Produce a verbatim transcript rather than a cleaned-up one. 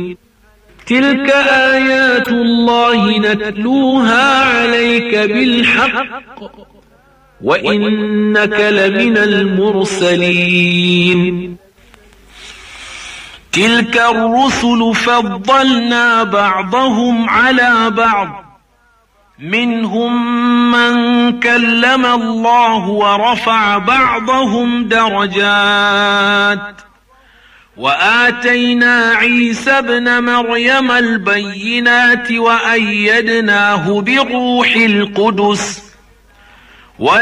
تلك آيات الله نتلوها عليك بالحق وإنك لمن المرسلين. تلك الرسل فضلنا بعضهم على بعض، منهم من كلم الله ورفع بعضهم درجات، وآتينا عيسى ابن مريم البينات وأيدناه بروح القدس.